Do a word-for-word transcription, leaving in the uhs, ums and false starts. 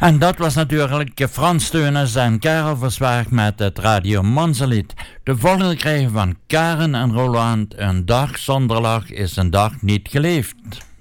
En dat was natuurlijk Frans Teunis en Karel Verzwaag met het Radio Monzelied. De volgende krijgen van Karen en Roland: een dag zonder lach is een dag niet geleefd.